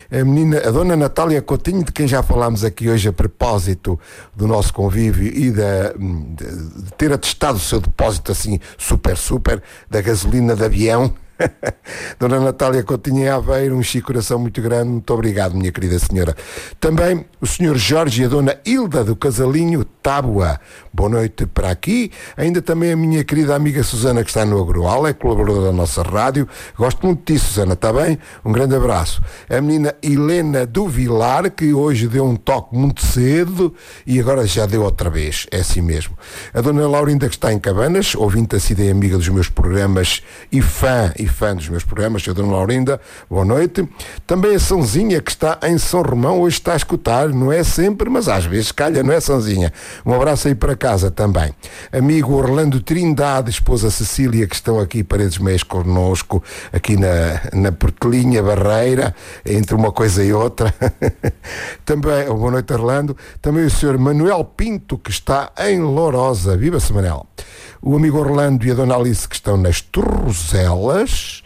a dona Natália Coutinho, de quem já falámos aqui hoje a propósito do nosso convívio e de ter atestado o seu depósito assim super da gasolina de avião. Dona Natália Coutinho em Aveiro, um chico coração muito grande, muito obrigado, minha querida senhora. Também o senhor Jorge e a dona Hilda do Casalinho Tábua, boa noite para aqui. Ainda também a minha querida amiga Susana, que está no Agroal, é colaboradora da nossa rádio, gosto muito disso, Susana, está bem? Um grande abraço. A menina Helena do Vilar, que hoje deu um toque muito cedo e agora já deu outra vez, é assim mesmo. A dona Laurinda, que está em Cabanas, ouvinte assídua e amiga dos meus programas e fã dos meus programas, a dona Laurinda, boa noite. Também a Sãozinha, que está em São Romão, hoje está a escutar, não é sempre, mas às vezes calha, não é, Sãozinha? Um abraço aí para casa também. Amigo Orlando Trindade, esposa Cecília, que estão aqui paredes meias connosco, aqui na Portelinha Barreira, entre uma coisa e outra. Também, boa noite, Orlando. Também o senhor Manuel Pinto, que está em Lourosa. Viva-se, Manel. O amigo Orlando e a dona Alice, que estão nas Torroselas.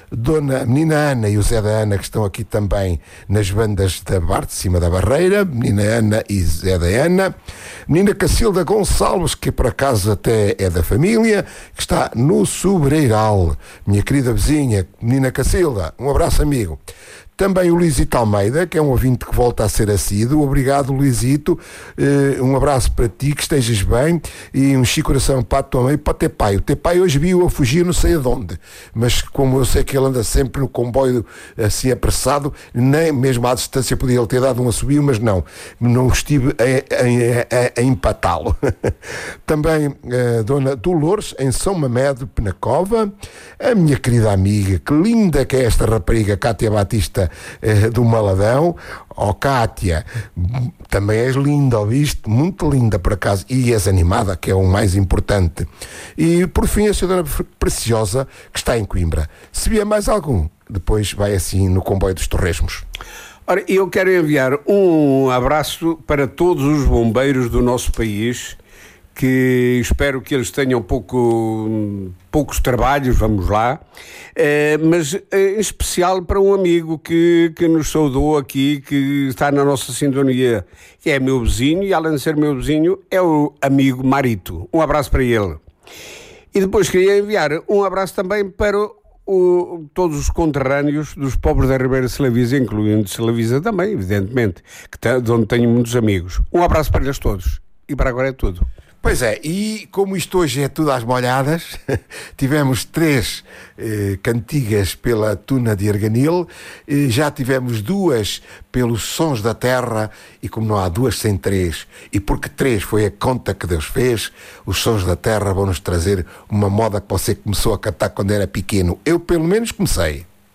A menina Ana e o Zé da Ana, que estão aqui também nas bandas da Bar de Cima da Barreira. Menina Ana e Zé da Ana. Menina Cacilda Gonçalves, que por acaso até é da família, que está no Sobreiral. Minha querida vizinha, menina Cacilda, um abraço, amigo. Também o Luizito Almeida, que é um ouvinte que volta a ser assíduo. Obrigado, Luizito. Um abraço para ti, que estejas bem. E um chico coração para a tua mãe e para o teu pai. O teu pai hoje viu a fugir não sei aonde. Mas como eu sei que ele anda sempre no comboio assim apressado, nem mesmo à distância podia ele ter dado um assobio, mas não estive a empatá-lo. Também a dona Dolores, em São Mamede, Penacova. A minha querida amiga, que linda que é esta rapariga, Cátia Batista, do Maladão. Cátia, também és linda, ouviste? Muito linda por acaso, e és animada, que é o mais importante. E por fim a senhora Preciosa, que está em Coimbra. Se vier mais algum, depois vai assim no comboio dos Torresmos. Ora, eu quero enviar um abraço para todos os bombeiros do nosso país, que espero que eles tenham poucos trabalhos, vamos lá, mas em especial para um amigo que nos saudou aqui, que está na nossa sintonia, que é meu vizinho, e além de ser meu vizinho, é o amigo Marito. Um abraço para ele. E depois queria enviar um abraço também para todos os conterrâneos dos pobres da Ribeira de Salavisa, incluindo Salavisa também, evidentemente, de onde tenho muitos amigos. Um abraço para eles todos. E para agora é tudo. Pois é, e como isto hoje é tudo às molhadas, tivemos 3 cantigas pela Tuna de Arganil, já tivemos 2 pelos Sons da Terra, e como não há 2 sem 3, e porque 3 foi a conta que Deus fez, os Sons da Terra vão-nos trazer uma moda que você começou a cantar quando era pequeno. Eu pelo menos comecei.